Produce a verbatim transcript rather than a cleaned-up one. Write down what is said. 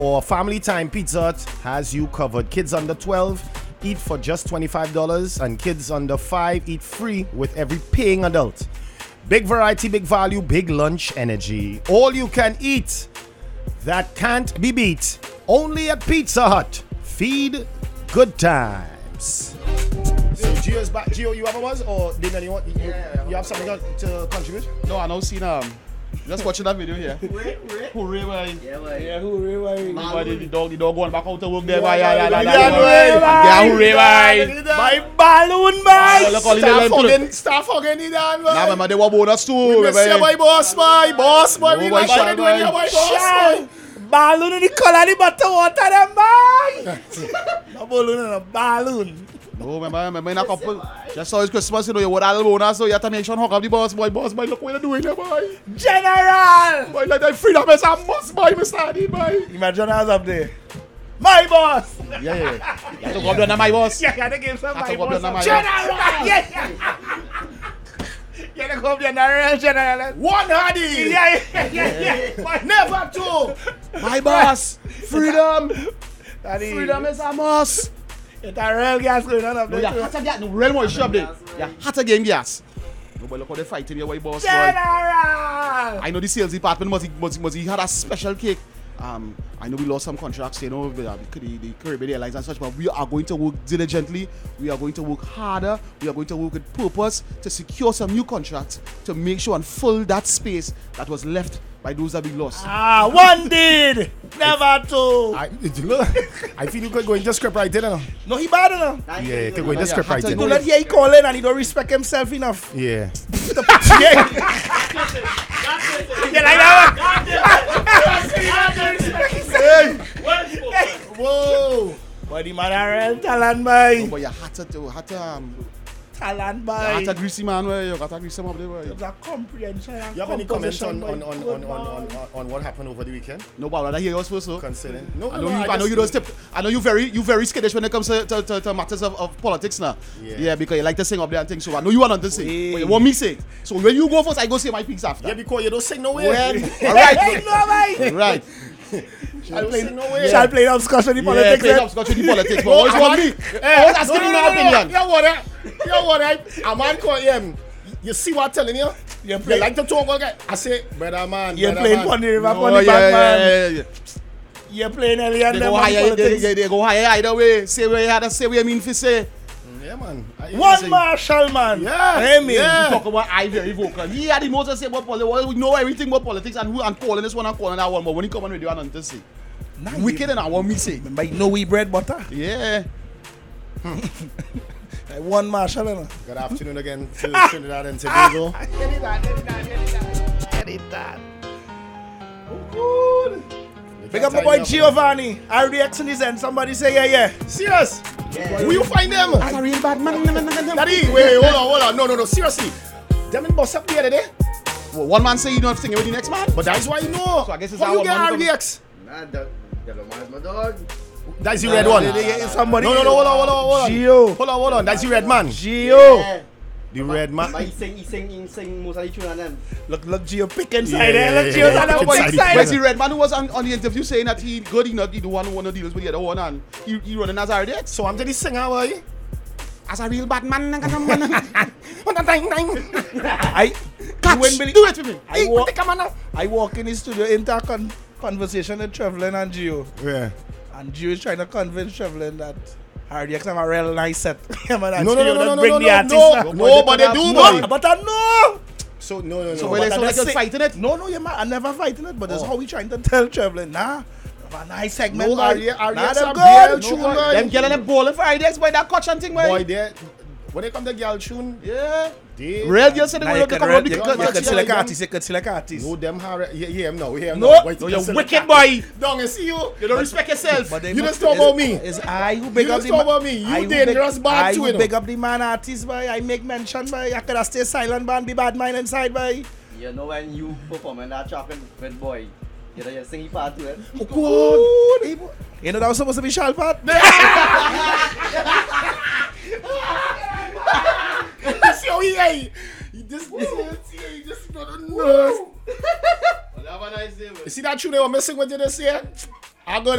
or Family Time Pizza Hut has you covered. Kids under twelve eat for just twenty-five dollars and kids under five eat free with every paying adult. Big variety, big value, big lunch energy. All you can eat that can't be beat. Only at Pizza Hut. Feed good times. So Gio's back. Gio, you ever was or didn't anyone? You, Yeah. you have something to contribute? No, I know seen um just watching that video here. Hooray, hooray. Hooray, boy. Yeah, boy. Yeah, hooray, boy. Man, Boy, the, hooray. the dog, the dog going back out to work there, boy. Yeah, Yeah, yeah, yeah, yeah, yeah, yeah, yeah, yeah. Yeah, hooray, boy. My balloon, boy. Look all the Start little hugging, start hugging it down, boy. Nah, remember they were bonus too. We miss you, boy, boss, boy. Boss, boy. No, We boy, like shy, what doing here, boy. boy, boss, boy. Balloon in the color, the butter water, them boy. No balloon and a balloon. No, remember, remember in a couple. Just saw his Christmas, you know, you were all bonus, so you have to make sure hug up the boss, boy. Boss, boy, look what you're doing there, boy. General! Boy, like that freedom is a must, boy, Mister Adi, boy. Imagine I was up there. My boss! Yeah, yeah, yeah. You have to go up there now, my boss. Yeah, you had to give some Have my to go up there boss. now, my General! boss. Yeah, yeah. You had to go up there, General, General. One Hardy. Yeah, yeah, yeah, yeah. But Never two. My boss. Freedom. Daddy, Freedom is a must. it's a real gas going on up No, there. yeah, too. hotter gas. No, real more shop there. Yeah, hotter game gas. No, boy, look how they fighting here, boy, boss, boy. General! I know the sales department must, must, must he had a special cake. Um, I know we lost some contracts, you know, with uh, the, the, the Caribbean Airlines and such, but we are going to work diligently. We are going to work harder. We are going to work with purpose to secure some new contracts to make sure and fill that space that was left by those that we lost. Ah, one did! Never two. I, look, I feel you could go into script right there now. No, he bad enough. Nice Yeah, you to could do go into that. script Yeah, right had to there. You let hear he call in and he don't respect himself enough. Yeah. Yeah. You like that one? Whoa. Boy, the man are real talent, boy. Oh, but you had to, do- had to, um, Talent, you boy. had to greasy man, boy. You got to greasy man up there, boy. There's a comprehension and You have any comments on composition, on, boy. on, on, on, on, on, on what happened over the weekend? No, but I'd rather hear yours first, so. Considering. No, I no, know no, you. I, know just- you don't step. I know you very, you very skittish when it comes to, to, to, to matters of, of politics now. Yeah. Yeah. because you like to sing up there and things. So I know you want to sing, Hey. but you want me sing. So when you go first, I go say my piece after. Yeah, because you don't sing no way. Well, Hey, all right, hey, no, boy. right. I don't sing no way. Shall play the discussion in Yeah, politics. play eh? up Scotch in the politics. But No, always I'm want not- me. Eh, Always asking no, me no, my no, no, opinion. You what? eh? You what? eh? A man call him. You see what I'm telling you? You You play- like to talk okay? I say, brother man, You're brother playing man. on the river, Oh, on the yeah, back, yeah, man. yeah, yeah. You're playing alien They them go on higher. They, politics. they, they go higher either way. Say what you had to say. What you mean for say. Yeah, man. I- One Marshall, man. Yeah, Hey, me. yeah. Talk about I very vocal. He had the most to say about politics. We know everything about politics and who and calling this one and calling that one. But when he come on radio and nothing to say. Nah, Wicked and I want me say. Remember, you know we bread butter. Yeah. Like one Marshall, you know. Good afternoon again to Trinidad and Tobago. Big up my boy Giovanni. R D X in his end. Somebody say yeah, yeah. Serious? Yeah. Where you find them? That's a real bad man. Daddy, wait, wait, hold on, hold on. No, no, no, seriously. Them in bus up the other day. Well, one man say you don't sing with the next man. But that's why you know. So I guess it's How our you get one R D X? Nah, that, that reminds my dog. That's the red one. Did they get somebody? No, no, no, hold on, hold on, hold on. Gio. Hold on, hold on. That's the red man. Gio. Yeah. The red man. But he sing, he sing, he sing most of the tune and them. Look, look, Gio pick inside Yeah, there. Look, yeah, Gio's yeah, on the pick boy inside, side. Where's the red man who was on, on the interview saying that he good, he not he the one who wanna deals with the other one and he, he running as R D X? So I'm the singer, boy. As a real bad man. I, Catch, you wouldn't believe- do it for me. I walk, Come on now. I walk in the studio, inter con- conversation with Trevlin and Gio. Yeah. And Gio is trying to convince Trevlin that R D X have a real nice set. Yeah, man, and No, no, Gio no, no, don't no, no, bring no, the no, artist no, now. no, but they do, No, boy. but I know. So no, no, no. So where they but sound like that's you're it. fighting it? No, no, yeah, man, I'm never fighting it, but that's Oh. how we trying to tell Trevlin, nah. Have a nice segment, No, boy. R D X R D Nah, X them a good. real tune, No, man. them girl and them balling for R D X by that coach and thing, boy. Boy, they when they come to girl tune, Yeah. they Real girls say they Nah, will you to can come read- up the you cut, can- you cut, can yeah, select them- artists, you can select artists. no them har yeah, yeah, him now, yeah, him No. now. Wait No, till you're you select wicked, that. boy. Don't you see you? You don't respect yourself. But they You must- just talk it's- about me. It's I who big You up just the talk ma- about me. You I who dangerous big, bad I too, who you know. big up the man artist, boy. I make mention, boy. I could have stay silent, boy, and be bad mind inside, boy. You know when you perform in that track with, with boy, you know you sing part to it. Oh, God. Hey, boy. You know that was supposed to be Shalpat? You see how he ain't? He just he just got a nose. Have a nice day, man. You see that tune they were missing with you this year? I go